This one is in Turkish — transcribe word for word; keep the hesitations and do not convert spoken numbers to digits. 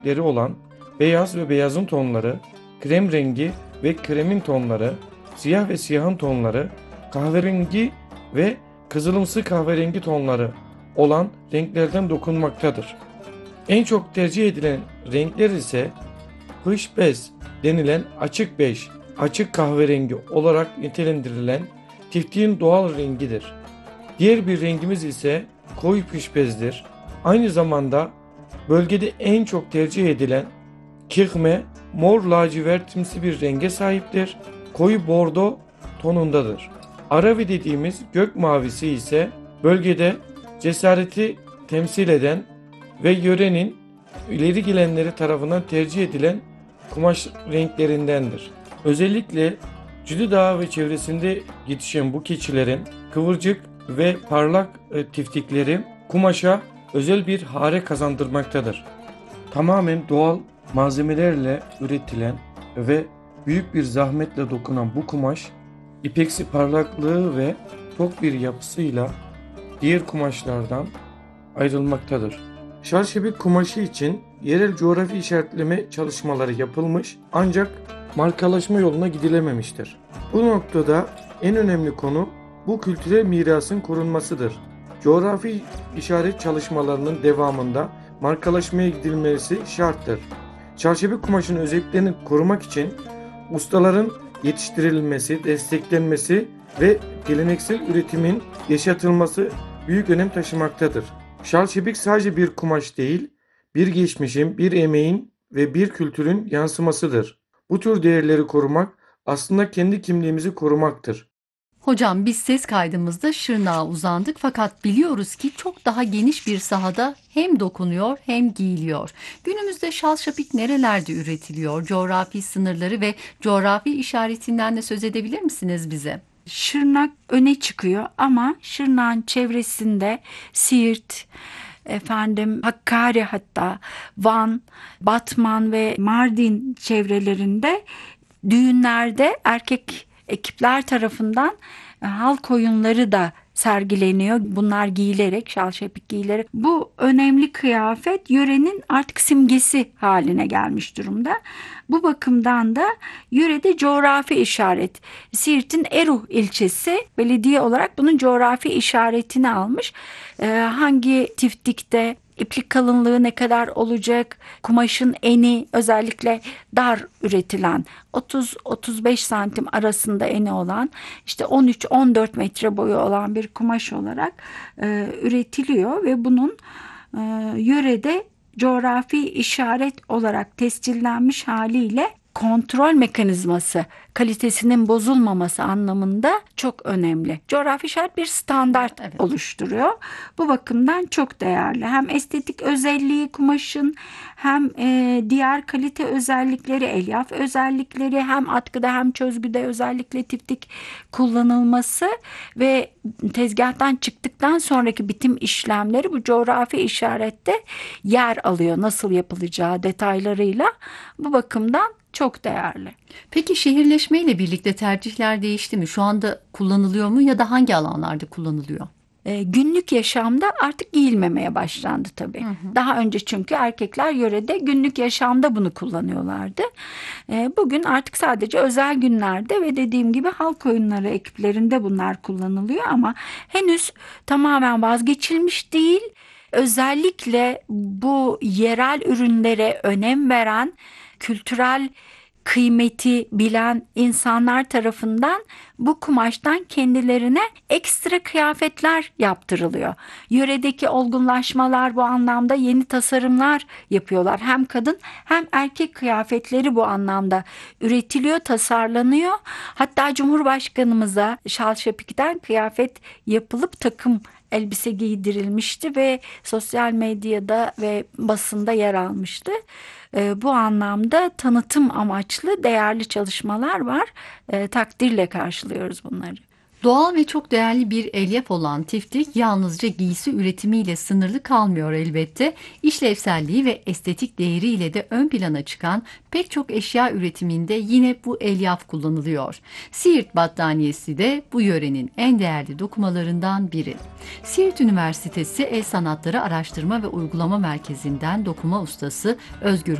renkleri olan beyaz ve beyazın tonları, krem rengi ve kremin tonları, siyah ve siyahın tonları, kahverengi ve kızılımsı kahverengi tonları olan renklerden dokunmaktadır. En çok tercih edilen renkler ise hış bez denilen açık bej, açık kahverengi olarak nitelendirilen tiftiğin doğal rengidir. Diğer bir rengimiz ise koyu hış bezdir. Aynı zamanda bölgede en çok tercih edilen kihme mor lacivertimsi bir renge sahiptir. Koyu bordo tonundadır. Aravi dediğimiz gök mavisi ise bölgede cesareti temsil eden ve yörenin ileri gelenleri tarafından tercih edilen kumaş renklerindendir. Özellikle Cüdi Dağı ve çevresinde yetişen bu keçilerin kıvırcık ve parlak e, tiftikleri kumaşa özel bir hare kazandırmaktadır. Tamamen doğal malzemelerle üretilen ve büyük bir zahmetle dokunan bu kumaş, ipeksi parlaklığı ve tok bir yapısıyla diğer kumaşlardan ayrılmaktadır. Şarşebek kumaşı için yerel coğrafi işaretleme çalışmaları yapılmış ancak markalaşma yoluna gidilememiştir. Bu noktada en önemli konu bu kültürel mirasın korunmasıdır. Coğrafi işaret çalışmalarının devamında markalaşmaya gidilmesi şarttır. Çarşafı kumaşının özelliklerini korumak için ustaların yetiştirilmesi, desteklenmesi ve geleneksel üretimin yaşatılması büyük önem taşımaktadır. Şal şebek sadece bir kumaş değil, bir geçmişin, bir emeğin ve bir kültürün yansımasıdır. Bu tür değerleri korumak aslında kendi kimliğimizi korumaktır. Hocam biz ses kaydımızda Şırnak'a uzandık fakat biliyoruz ki çok daha geniş bir sahada hem dokunuyor hem giyiliyor. Günümüzde şal şapik nerelerde üretiliyor? Coğrafi sınırları ve coğrafi işaretinden de söz edebilir misiniz bize? Şırnak öne çıkıyor ama Şırnak'ın çevresinde Siirt, efendim Hakkari, hatta Van, Batman ve Mardin çevrelerinde düğünlerde erkek ekipler tarafından e, halk oyunları da sergileniyor. Bunlar giyilerek, şal şapik giyilerek. Bu önemli kıyafet yörenin artık simgesi haline gelmiş durumda. Bu bakımdan da yörede coğrafi işaret. Siirt'in Eruh ilçesi belediye olarak bunun coğrafi işaretini almış. Ee, hangi tiftikte İplik kalınlığı ne kadar olacak? Kumaşın eni, özellikle dar üretilen otuz otuz beş santim arasında eni olan, işte on üç on dört metre boyu olan bir kumaş olarak e, üretiliyor ve bunun e, yörede coğrafi işaret olarak tescillenmiş haliyle kontrol mekanizması, kalitesinin bozulmaması anlamında çok önemli. Coğrafi işaret bir standart Evet. oluşturuyor. Bu bakımdan çok değerli. Hem estetik özelliği kumaşın, hem e, diğer kalite özellikleri, elyaf özellikleri, hem atkıda hem çözgüde özellikle tiftik kullanılması ve tezgahtan çıktıktan sonraki bitim işlemleri bu coğrafi işarette yer alıyor. Nasıl yapılacağı detaylarıyla, bu bakımdan çok değerli. Peki şehirleşmeyle birlikte tercihler değişti mi? Şu anda kullanılıyor mu ya da hangi alanlarda kullanılıyor? E, günlük yaşamda artık giyilmemeye başlandı tabii. Hı hı. Daha önce çünkü erkekler yörede günlük yaşamda bunu kullanıyorlardı. E, bugün artık sadece özel günlerde ve dediğim gibi halk oyunları ekiplerinde bunlar kullanılıyor ama henüz tamamen vazgeçilmiş değil. Özellikle bu yerel ürünlere önem veren, kültürel kıymeti bilen insanlar tarafından bu kumaştan kendilerine ekstra kıyafetler yaptırılıyor. Yöredeki olgunlaşmalar bu anlamda yeni tasarımlar yapıyorlar. Hem kadın hem erkek kıyafetleri bu anlamda üretiliyor, tasarlanıyor. Hatta Cumhurbaşkanımıza şal şapikten kıyafet yapılıp takım elbise giydirilmişti ve sosyal medyada ve basında yer almıştı. E, bu anlamda tanıtım amaçlı değerli çalışmalar var. E, takdirle karşılıyoruz bunları. Doğal ve çok değerli bir elyaf olan tiftik yalnızca giysi üretimiyle sınırlı kalmıyor elbette. İşlevselliği ve estetik değeriyle de ön plana çıkan pek çok eşya üretiminde yine bu elyaf kullanılıyor. Siirt battaniyesi de bu yörenin en değerli dokumalarından biri. Siirt Üniversitesi El Sanatları Araştırma ve Uygulama Merkezi'nden dokuma ustası Özgür